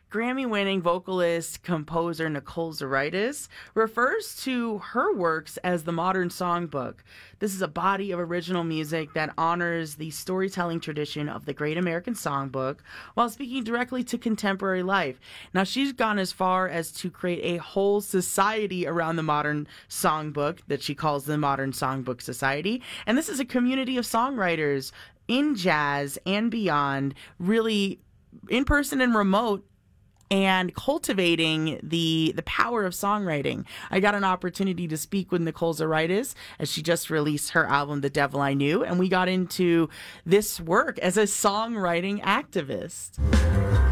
Grammy-winning vocalist, composer Nicole Zaritis refers to her works as the modern songbook. This is a body of original music that honors the storytelling tradition of the Great American Songbook while speaking directly to contemporary life. Now, she's gone as far as to create a whole society around the modern songbook that she calls the Modern Songbook Society. And this is a community of songwriters in jazz and beyond, really in person and remote, and cultivating the power of songwriting. I got an opportunity to speak with Nicole Zaritis as she just released her album, The Devil I Knew, and we got into this work as a songwriting activist.